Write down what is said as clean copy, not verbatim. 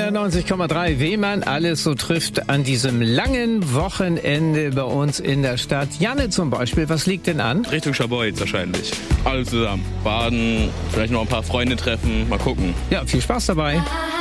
94,3, wen man alles so trifft an diesem langen Wochenende bei uns in der Stadt. Janne zum Beispiel, was liegt denn an? Richtung Scharbeutz wahrscheinlich. Alle zusammen. Baden, vielleicht noch ein paar Freunde treffen, mal gucken. Ja, viel Spaß dabei.